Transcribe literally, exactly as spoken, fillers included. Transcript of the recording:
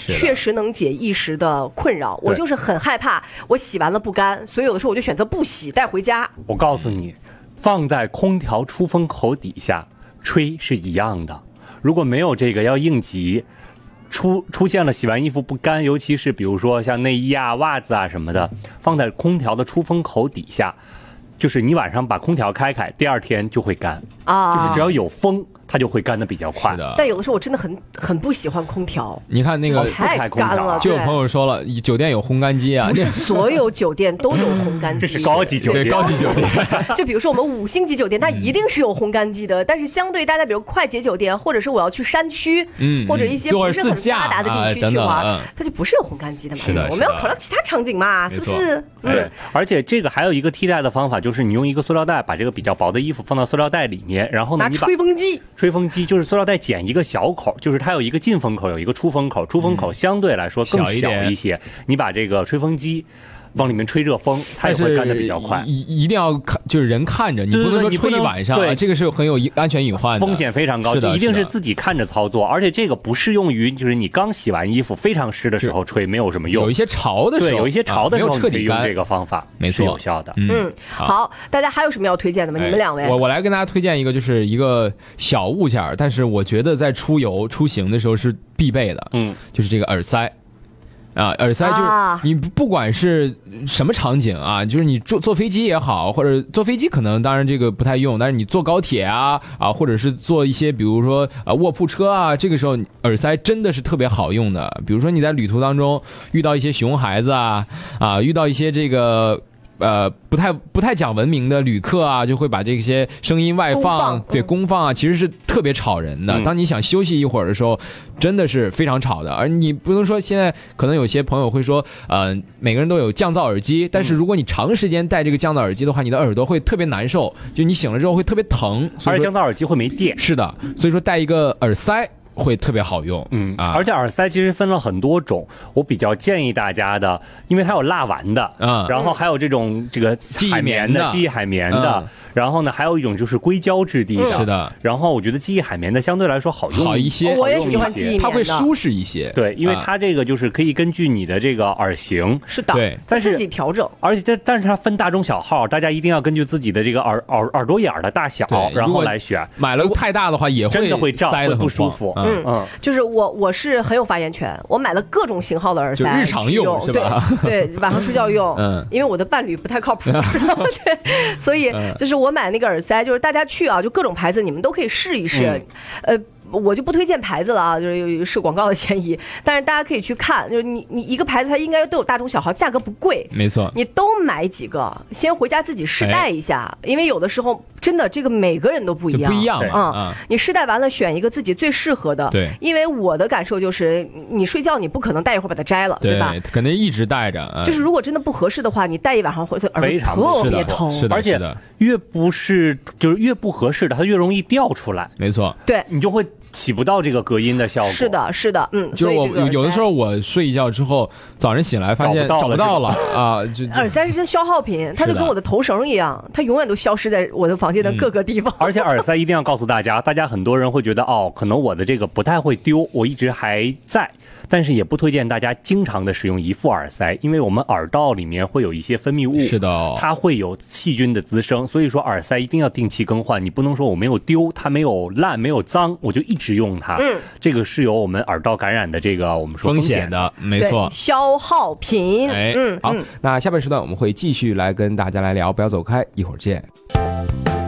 确实能解一时的困扰。我就是很害怕我洗完了不干，所以有的时候我就选择不洗带回家。 我告诉你，放在空调出风口底下吹是一样的，如果没有这个要应急，出出现了洗完衣服不干，尤其是比如说像内衣啊、袜子啊什么的，放在空调的出风口底下，就是你晚上把空调开开，第二天就会干啊，就是只要有风它就会干得比较快的。 但有的时候我真的很很不喜欢空调。 你看那个太干了， 就有朋友说了，酒店有烘干机啊， 不是所有酒店都有烘干机， 这是高级酒店， 高级酒店。 就比如说我们五星级酒店，它一定是有烘干机的，但是相对大家比如快捷酒店，或者是我要去山区， 嗯， 或者一些不是很发达的地区去玩， 啊、 它就不是有烘干机的嘛。 是的， 我们要考虑其他场景嘛，是不是？ 对，而且这个还有一个替代的方法，就是你用一个塑料袋把这个比较薄的衣服放到塑料袋里面，然后呢，你把吹风机， 吹风机就是塑料袋剪一个小口，就是它有一个进风口，有一个出风口，出风口相对来说更小一些。你把这个吹风机往里面吹热风，它也会干得比较快。 一一定要看，就是人看着，你不能说吹一晚上， 对， 这个是很有安全隐患的， 风险非常高，一定是自己看着操作。而且这个不适用于就是你刚洗完衣服非常湿的时候吹，没有什么用。 有一些潮的时候， 对，有一些潮的时候， 你可以用这个方法， 没错， 是有效的。 嗯，好，大家还有什么要推荐的吗？你们两位， 我我来跟大家推荐一个，就是一个小物件，但是我觉得在出游出行的时候是必备的， 嗯， 就是这个耳塞。啊，耳塞就是你不管是什么场景啊，就是你坐坐飞机也好，或者坐飞机可能当然这个不太用，但是你坐高铁啊啊，或者是坐一些比如说啊卧铺车啊，这个时候耳塞真的是特别好用的。比如说你在旅途当中遇到一些熊孩子啊啊，遇到一些这个。呃，不太不太讲文明的旅客啊，就会把这些声音外放，对，公放啊，其实是特别吵人的。嗯、当你想休息一会儿的时候，真的是非常吵的。而你不能说现在可能有些朋友会说，呃，每个人都有降噪耳机，但是如果你长时间戴这个降噪耳机的话，你的耳朵会特别难受，就你醒了之后会特别疼。 而且降噪耳机会没电。 是的，所以说戴一个耳塞会特别好用， 嗯啊， 而且耳塞其实分了很多种，我比较建议大家的，因为它有蜡丸的， 嗯， 然后还有这种这个海绵的记忆海绵的，嗯、然后呢还有一种就是硅胶质地的， 是的。 然后我觉得记忆海绵的相对来说好用好一些， 我也喜欢记忆绵的， 它会舒适一些， 对，因为它这个就是可以根据你的这个耳型， 是的， 对， 但是自己调整， 而且这但是它分大中小号，大家一定要根据自己的这个耳耳耳朵眼的大小，然后来选。 买了太大的话也会真的会胀， 塞得会不舒服， 嗯嗯，就是。我我是很有发言权，我买了各种型号的耳塞， 就日常用是吧？ 对，对，晚上睡觉用。 嗯， 因为我的伴侣不太靠谱，对，所以就是我买那个耳塞，就是大家去啊，就各种牌子你们都可以试一试，嗯、呃。我就不推荐牌子了啊，就是有是广告的嫌疑。但是大家可以去看，就是你你一个牌子它应该都有大中小号，价格不贵， 没错。 你都买几个，先回家自己试戴一下，哎、因为有的时候真的这个每个人都不一样， 不一样啊、嗯。你试戴完了，选一个自己最适合的。 对， 因为我的感受就是，你睡觉你不可能戴一会儿把它摘了， 对, 对吧？ 肯定一直戴着。 嗯、就是如果真的不合适的话，你戴一晚上会耳朵特别疼， 是的， 而且越不是就是越不合适的，它越容易掉出来。 没错， 对， 你就会。起不到这个隔音的效果。 是的，是的，嗯， 就是我有的时候我睡一觉之后，早上醒来发现找不到了啊！就耳塞是真消耗品，它就跟我的头绳一样，它永远都消失在我的房间的各个地方。 嗯、而且耳塞一定要告诉大家，大家很多人会觉得哦，可能我的这个不太会丢，我一直还在。但是也不推荐大家经常的使用一副耳塞，因为我们耳道里面会有一些分泌物， 是的、哦， 它会有细菌的滋生，所以说耳塞一定要定期更换。你不能说我没有丢，它没有烂，没有脏，我就一直用它。嗯，这个是有我们耳道感染的这个我们说风险的，没错， 消耗品。 哎，嗯，好，那下半时段我们会继续来跟大家来聊，不要走开，一会儿见。